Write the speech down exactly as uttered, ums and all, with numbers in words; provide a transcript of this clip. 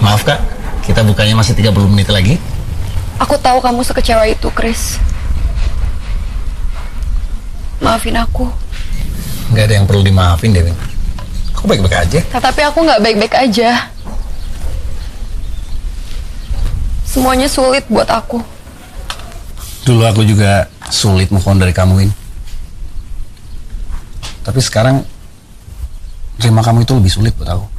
Maaf kak, kita bukanya masih tiga puluh menit lagi. Aku tahu kamu sekecewa itu, Chris. Maafin aku. Gak ada yang perlu dimaafin, Dewi. Aku baik-baik aja. Tapi aku nggak baik-baik aja. Semuanya sulit buat aku. Dulu aku juga sulit move on dari kamu, Win. Tapi sekarang terima kamu itu lebih sulit buat aku.